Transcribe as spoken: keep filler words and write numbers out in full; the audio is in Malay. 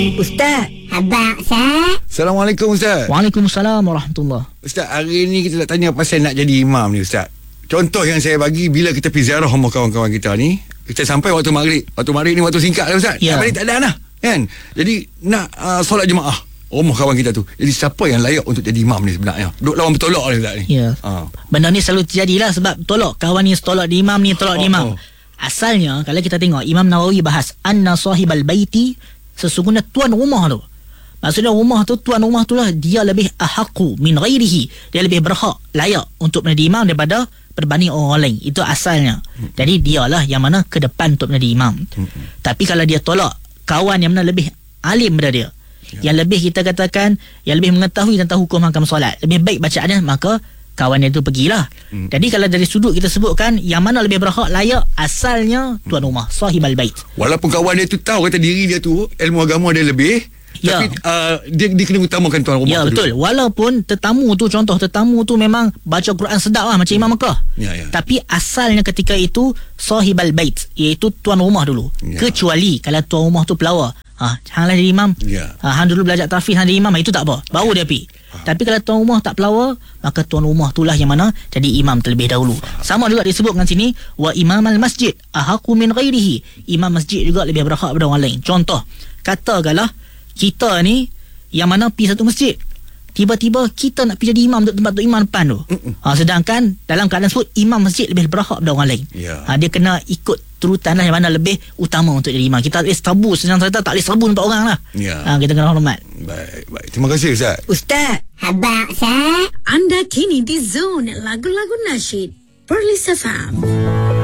Ustaz. Abang Ustaz. Assalamualaikum Ustaz. Waalaikumsalam warahmatullahi. Ustaz, hari ni kita nak tanya pasal nak jadi imam ni Ustaz. Contoh yang saya bagi, bila kita pergi ziarah sama kawan-kawan kita ni, kita sampai waktu maghrib. Waktu maghrib ni waktu singkat lah Ustaz. Ya. Nak balik tak ada lah kan. Jadi nak uh, solat jemaah rumah kawan kita tu. Jadi siapa yang layak untuk jadi imam ni sebenarnya? Duk lawan bertolak ni Ustaz ni. Ya. Ha. Benda ni selalu terjadilah sebab tolak kawan ni tolak di imam ni tolak Oh, di imam. oh. Asalnya kalau kita tengok Imam Nawawi bahas anna sahibal baiti, sesungguhnya tuan rumah tu. Maksudnya rumah tu, tuan rumah tu lah dia lebih ahaqu min ghairihi. Dia lebih berhak, layak untuk menjadi imam daripada berbanding orang lain. Itu asalnya. Hmm. Jadi dialah yang mana ke depan untuk menjadi imam. Hmm. Tapi kalau dia tolak kawan yang mana lebih alim daripada dia, ya. yang lebih kita katakan yang lebih mengetahui tentang hukum hakam solat, lebih baik bacaannya, maka kawan itu pergilah. Hmm. Jadi kalau dari sudut kita sebutkan yang mana lebih berhak, layak, asalnya tuan rumah, sahibal bait. Walaupun kawan dia tu tahu kata diri dia tu ilmu agama dia lebih, ya. tapi uh, dia, dia kena utamakan tuan rumah ya, tu. betul. Dulu. Walaupun tetamu tu, contoh tetamu tu memang baca Quran sedap lah macam Imam Mekah. Ya, ya. Tapi asalnya ketika itu sahibal bait, iaitu tuan rumah dulu. Ya. Kecuali kalau tuan rumah tu pelawar. Ha, hanglah jadi imam. Ya. Ha, hang dulu belajar tahfiz, hang jadi imam, itu tak apa. Baru dia pergi. Ha. Tapi kalau tuan rumah tak pelawar, maka tuan rumah itulah yang mana jadi imam terlebih dahulu. Ha. Sama juga disebutkan sini, wa imamal masjid ahaqu min ghairihi. Imam masjid juga lebih berhak daripada orang lain. Contoh, katakanlah kita ni yang mana pergi satu masjid, tiba-tiba kita nak pergi jadi imam untuk tempat tu imam depan tu. Ha, sedangkan dalam keadaan sebut imam masjid lebih berhak daripada orang lain. Ya. Ha, dia kena ikut turutan lah yang mana lebih utama untuk jadi imam. Kita tak boleh serbu, senang cerita tak boleh serbu untuk orang lah. Ya. Ha, kita kena hormat. Baik, baik. Terima kasih Ustaz. Ustaz. Abang Ustaz. Anda kini di zone lagu-lagu nasyid Perlis F M.